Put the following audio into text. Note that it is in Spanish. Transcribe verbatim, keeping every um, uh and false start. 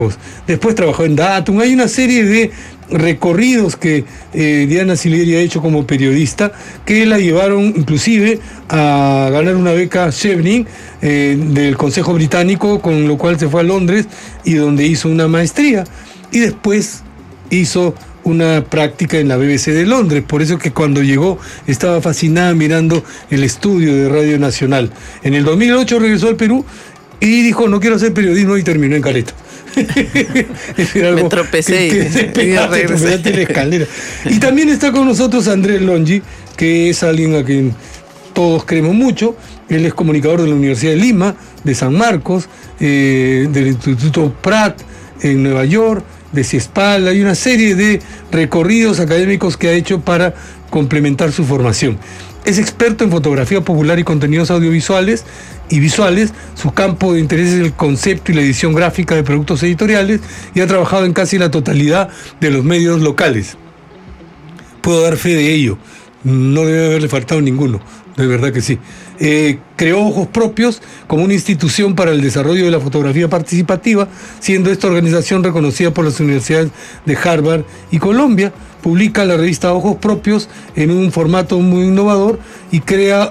Después trabajó en Datum. Hay una serie de recorridos que eh, Diana Sileri ha hecho como periodista que la llevaron inclusive a ganar una beca Chevening eh, del Consejo Británico, con lo cual se fue a Londres y donde hizo una maestría y después hizo una práctica en la B B C de Londres. Por eso que cuando llegó estaba fascinada mirando el estudio de Radio Nacional. En el dos mil ocho regresó al Perú y dijo: no quiero hacer periodismo, y terminó en Caleta. Me tropecé que, que y, y regresé en la escalera. Y también está con nosotros Andrés Longi, que es alguien a quien todos queremos mucho. Él es comunicador de la Universidad de Lima, de San Marcos, eh, del Instituto Pratt en Nueva York, de CIESPAL. Hay una serie de recorridos académicos que ha hecho para complementar su formación. Es experto en fotografía popular y contenidos audiovisuales y visuales. Su campo de interés es el concepto y la edición gráfica de productos editoriales y ha trabajado en casi la totalidad de los medios locales. Puedo dar fe de ello. No debe haberle faltado ninguno, de verdad que sí. Eh, creó Ojos Propios como una institución para el desarrollo de la fotografía participativa, siendo esta organización reconocida por las universidades de Harvard y Columbia. Publica la revista Ojos Propios en un formato muy innovador y crea